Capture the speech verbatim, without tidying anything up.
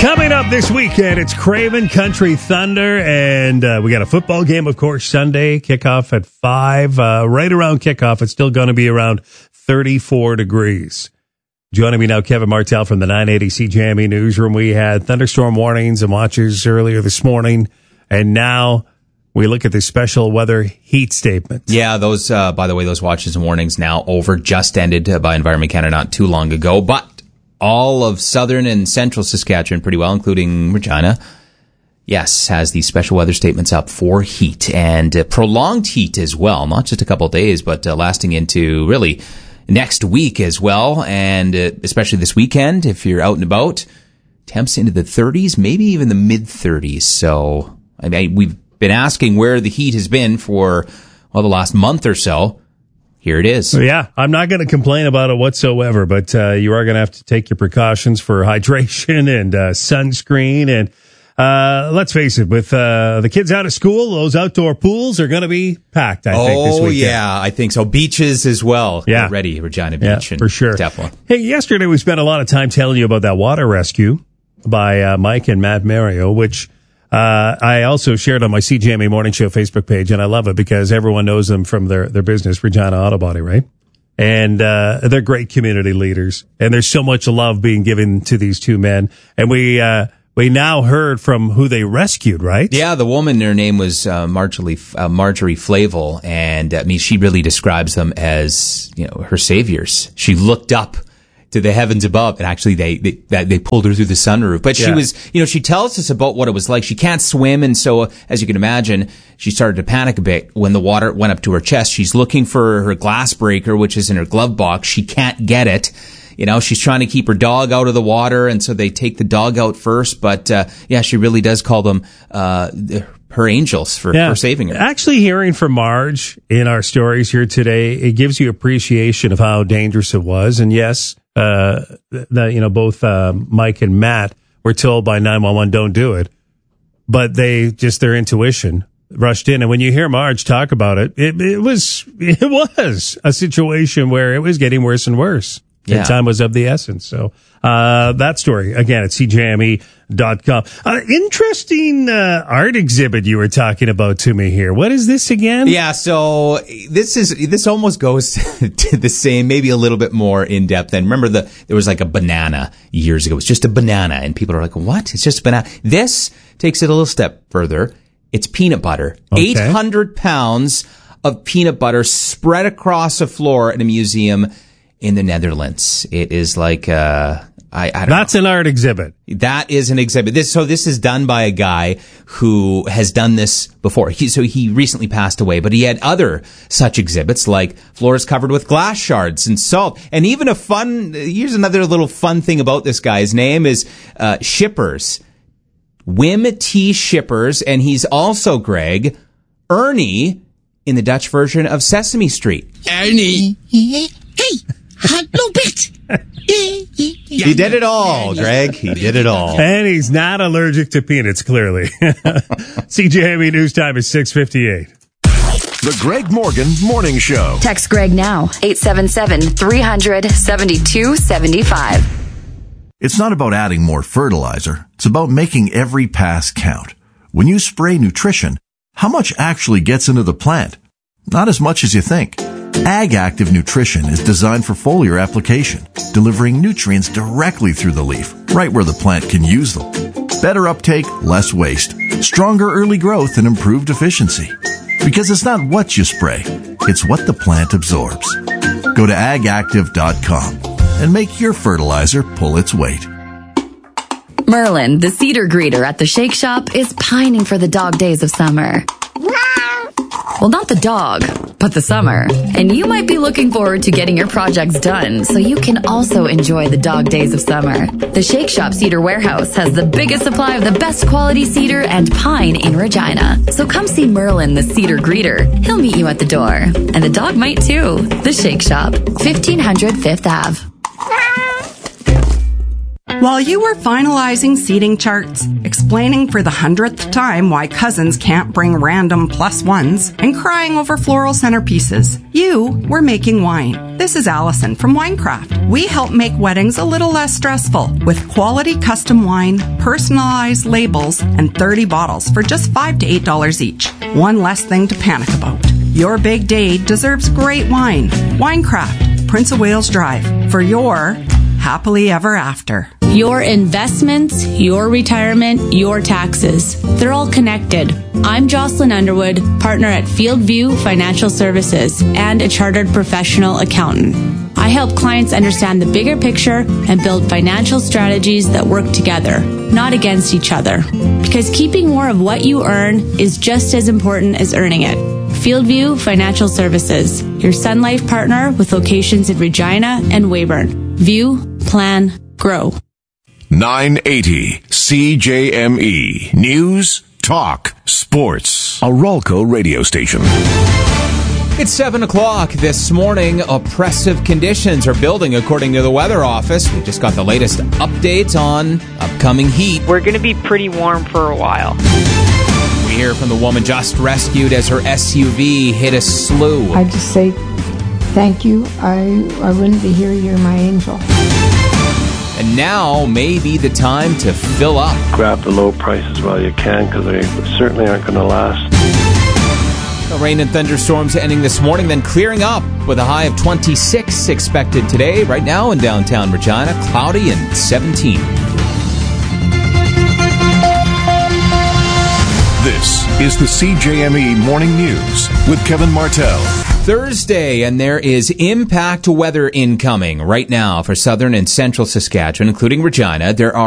Coming up this weekend, it's Craven Country Thunder, and uh, we got a football game, of course, Sunday, kickoff at five. Uh, right around kickoff, it's still going to be around thirty-four degrees. Joining me now, Kevin Martell from the nine eighty C J M E newsroom. We had thunderstorm warnings and watches earlier this morning, and now we look at the special weather heat statement. Yeah, those, uh, by the way, those watches and warnings now over, just ended uh, by Environment Canada not too long ago, but all of southern and central Saskatchewan pretty well, including Regina, yes, has these special weather statements up for heat and uh, prolonged heat as well, not just a couple of days, but uh, lasting into really next week as well, and uh, especially this weekend, if you're out and about, temps into the thirties, maybe even the mid-thirties. So I mean, we've been asking where the heat has been for, well, the last month or so. Here it is. Yeah, I'm not going to complain about it whatsoever, but uh, you are going to have to take your precautions for hydration and uh, sunscreen. And uh, let's face it, with uh, the kids out of school, those outdoor pools are going to be packed, I oh, think, this weekend. Oh, yeah, I think so. Beaches as well. Yeah. Get ready, Regina Beach. Yeah, and for sure. Definitely. Hey, yesterday we spent a lot of time telling you about that water rescue by uh, Mike and Matt Mario, which Uh, I also shared on my C J M E Morning Show Facebook page, and I love it because everyone knows them from their, their business, Regina Auto Body, right? And uh, they're great community leaders, and there's so much love being given to these two men. And we uh, we now heard from who they rescued, right? Yeah, the woman, her name was uh, Marjorie uh, Marjorie Flavel, and uh, I mean, she really describes them as, you know, her saviors. She looked up to the heavens above, and actually they they, they pulled her through the sunroof. But she yeah. was, you know, she tells us about what it was like. She can't swim, and so, as you can imagine, she started to panic a bit when the water went up to her chest. She's looking for her glass breaker, which is in her glove box. She can't get it. You know, she's trying to keep her dog out of the water, and so they take the dog out first. But, uh, yeah, she really does call them uh her angels for, yeah. for saving her. Actually, hearing from Marge in our stories here today, it gives you appreciation of how dangerous it was. And yes, uh, that, you know, both uh, Mike and Matt were told by nine one one, don't do it. But they just, their intuition rushed in. And when you hear Marge talk about it, it, it was it was a situation where it was getting worse and worse. Yeah. And time was of the essence. So uh, that story, again, at C J M E dot com. Uh, interesting uh, art exhibit you were talking about to me here. What is this again? Yeah, so this is this almost goes to the same, maybe a little bit more in depth. And remember, the there was like a banana years ago. It was just a banana, and people are like, "What? It's just a banana." This takes it a little step further. It's peanut butter. Okay. Eight hundred pounds of peanut butter spread across a floor in a museum in the Netherlands. It is like, uh, I, I don't That's know. an art exhibit. That is an exhibit. This, so this is done by a guy who has done this before. He, so he recently passed away, but he had other such exhibits like floors covered with glass shards and salt. And even a fun, here's another little fun thing about this guy. His name is, uh, Shippers. Wim T. Shippers. And he's also, Greg, Ernie in the Dutch version of Sesame Street. Ernie. Hey. Hallo Bert. He did it all, Greg. He did it all. And he's not allergic to peanuts, clearly. C J M E News Time is six fifty-eight. The Greg Morgan Morning Show. Text Greg now, eight seven seven, three hundred, seventy-two seventy-five. It's not about adding more fertilizer. It's about making every pass count. When you spray nutrition, how much actually gets into the plant? Not as much as you think. Ag Active Nutrition is designed for foliar application, delivering nutrients directly through the leaf, right where the plant can use them. Better uptake, less waste, stronger early growth, and improved efficiency. Because it's not what you spray, it's what the plant absorbs. Go to ag active dot com and make your fertilizer pull its weight. Merlin, the cedar greeter at the Shake Shop, is pining for the dog days of summer. Well, not the dog, but the summer. And you might be looking forward to getting your projects done so you can also enjoy the dog days of summer. The Shake Shop Cedar Warehouse has the biggest supply of the best quality cedar and pine in Regina. So come see Merlin, the cedar greeter. He'll meet you at the door. And the dog might too. The Shake Shop, fifteen hundred Fifth Avenue. While you were finalizing seating charts, explaining for the hundredth time why cousins can't bring random plus ones, and crying over floral centerpieces, you were making wine. This is Allison from Winecraft. We help make weddings a little less stressful with quality custom wine, personalized labels, and thirty bottles for just five to eight dollars each. One less thing to panic about. Your big day deserves great wine. Winecraft, Prince of Wales Drive, for your happily ever after. Your investments, your retirement, your taxes. They're all connected. I'm Jocelyn Underwood, partner at Fieldview Financial Services and a chartered professional accountant. I help clients understand the bigger picture and build financial strategies that work together, not against each other. Because keeping more of what you earn is just as important as earning it. Fieldview Financial Services, your Sun Life partner with locations in Regina and Weyburn. View, plan, grow. nine eighty C J M E. News, talk, sports. A Rolco radio station. It's seven o'clock this morning. Oppressive conditions are building according to the Weather Office. We just got the latest updates on upcoming heat. We're going to be pretty warm for a while. We hear from the woman just rescued as her S U V hit a slough. I just say thank you. I, I wouldn't be here. You're my angel. And now may be the time to fill up. Grab the low prices while you can, because they certainly aren't going to last. The rain and thunderstorms ending this morning, then clearing up with a high of twenty-six expected today. Right now in downtown Regina, cloudy and seventeen. This is the C J M E Morning News with Kevin Martell. Thursday, and there is impact weather incoming right now for southern and central Saskatchewan, including Regina. There are